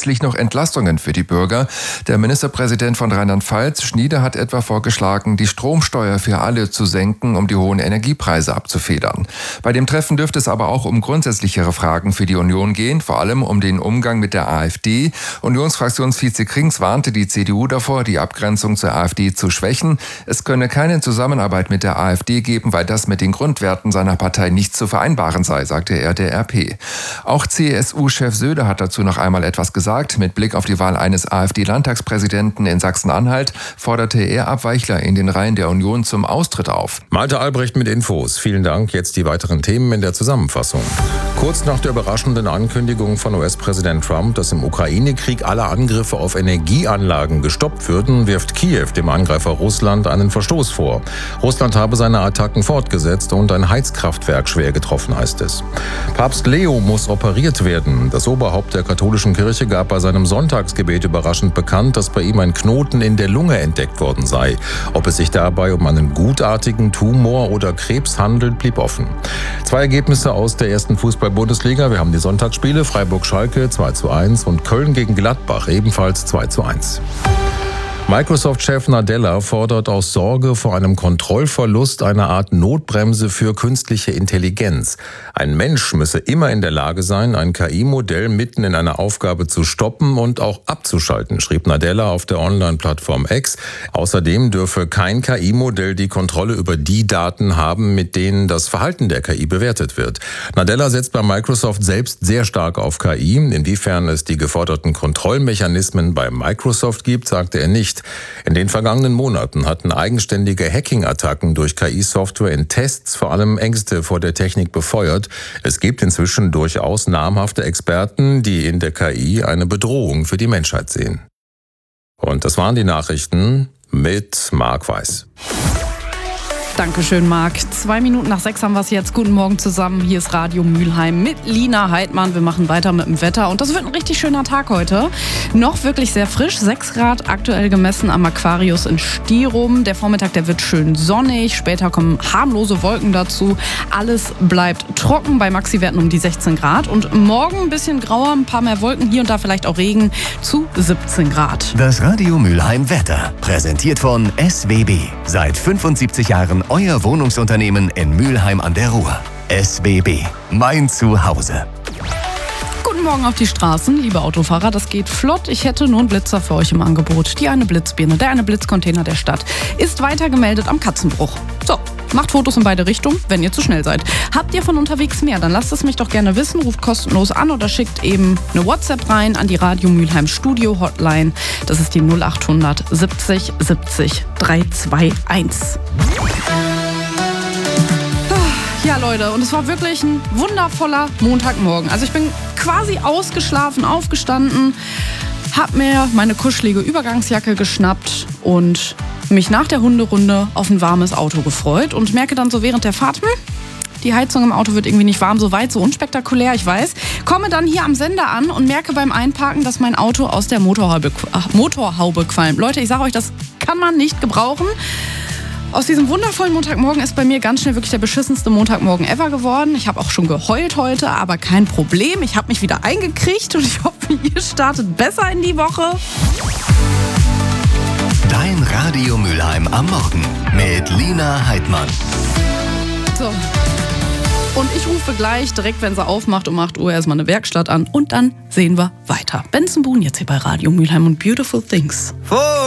zusätzlich noch Entlastungen für die Bürger. Der Ministerpräsident von Rheinland-Pfalz, Schnieder, hat etwa vorgeschlagen, die Stromsteuer für alle zu senken, um die hohen Energiepreise abzufedern. Bei dem Treffen dürfte es aber auch um grundsätzlichere Fragen für die Union gehen, vor allem um den Umgang mit der AfD. Unionsfraktionsvize Krings warnte die CDU davor, die Abgrenzung zur AfD zu schwächen. Es könne keine Zusammenarbeit mit der AfD geben, weil das mit den Grundwerten seiner Partei nicht zu vereinbaren sei, sagte er der RP. Auch CSU-Chef Söder hat dazu noch einmal etwas gesagt. Mit Blick auf die Wahl eines AfD-Landtagspräsidenten in Sachsen-Anhalt forderte er Abweichler in den Reihen der Union zum Austritt auf. Malte Albrecht mit Infos. Vielen Dank. Jetzt die weiteren Themen in der Zusammenfassung. Kurz nach der überraschenden Ankündigung von US-Präsident Trump, dass im Ukraine-Krieg alle Angriffe auf Energieanlagen gestoppt würden, wirft Kiew dem Angreifer Russland einen Verstoß vor. Russland habe seine Attacken fortgesetzt und ein Heizkraftwerk schwer getroffen, heißt es. Papst Leo muss operiert werden. Das Oberhaupt der katholischen Kirche gab bei seinem Sonntagsgebet überraschend bekannt, dass bei ihm ein Knoten in der Lunge entdeckt worden sei. Ob es sich dabei um einen gutartigen Tumor oder Krebs handelt, blieb offen. 2 Ergebnisse aus der ersten Fußball-Bundesliga. Wir haben die Sonntagsspiele: Freiburg-Schalke 2:1 und Köln gegen Gladbach ebenfalls 2:1. Microsoft-Chef Nadella fordert aus Sorge vor einem Kontrollverlust eine Art Notbremse für künstliche Intelligenz. Ein Mensch müsse immer in der Lage sein, ein KI-Modell mitten in einer Aufgabe zu stoppen und auch abzuschalten, schrieb Nadella auf der Online-Plattform X. Außerdem dürfe kein KI-Modell die Kontrolle über die Daten haben, mit denen das Verhalten der KI bewertet wird. Nadella setzt bei Microsoft selbst sehr stark auf KI. Inwiefern es die geforderten Kontrollmechanismen bei Microsoft gibt, sagte er nicht. In den vergangenen Monaten hatten eigenständige Hacking-Attacken durch KI-Software in Tests vor allem Ängste vor der Technik befeuert. Es gibt inzwischen durchaus namhafte Experten, die in der KI eine Bedrohung für die Menschheit sehen. Und das waren die Nachrichten mit Marc Weiß. Dankeschön, Marc. 2 Minuten nach 6 haben wir es jetzt. Guten Morgen zusammen. Hier ist Radio Mülheim mit Lina Heidmann. Wir machen weiter mit dem Wetter und das wird ein richtig schöner Tag heute. Noch wirklich sehr frisch. 6 Grad aktuell gemessen am Aquarius in Stirum. Der Vormittag, der wird schön sonnig. Später kommen harmlose Wolken dazu. Alles bleibt trocken bei Maxi-Werten um die 16 Grad. Und morgen ein bisschen grauer, ein paar mehr Wolken, hier und da vielleicht auch Regen zu 17 Grad. Das Radio Mülheim Wetter. Präsentiert von SWB. Seit 75 Jahren euer Wohnungsunternehmen in Mülheim an der Ruhr. SWB, mein Zuhause. Guten Morgen auf die Straßen, liebe Autofahrer, das geht flott. Ich hätte nur einen Blitzer für euch im Angebot. Die eine Blitzbirne, der eine Blitzcontainer der Stadt ist weiter gemeldet am Katzenbruch. So, macht Fotos in beide Richtungen, wenn ihr zu schnell seid. Habt ihr von unterwegs mehr, dann lasst es mich doch gerne wissen. Ruft kostenlos an oder schickt eben eine WhatsApp rein an die Radio Mülheim Studio Hotline. Das ist die 0800 70 70 321. Ja, Leute, und es war wirklich ein wundervoller Montagmorgen. Also ich bin quasi ausgeschlafen, aufgestanden, hab mir meine kuschelige Übergangsjacke geschnappt und mich nach der Hunderunde auf ein warmes Auto gefreut und merke dann so während der Fahrt, die Heizung im Auto wird irgendwie nicht warm, so weit, so unspektakulär, ich weiß. Komme dann hier am Sender an und merke beim Einparken, dass mein Auto aus der Motorhaube qualmt. Leute, ich sage euch, das kann man nicht gebrauchen. Aus diesem wundervollen Montagmorgen ist bei mir ganz schnell wirklich der beschissenste Montagmorgen ever geworden. Ich habe auch schon geheult heute, aber kein Problem. Ich habe mich wieder eingekriegt und ich hoffe, ihr startet besser in die Woche. Dein Radio Mülheim am Morgen mit Lina Heidmann. So. Und ich rufe gleich direkt, wenn sie aufmacht, um 8 Uhr erstmal eine Werkstatt an und dann sehen wir weiter. Benson Boone jetzt hier bei Radio Mülheim und Beautiful Things.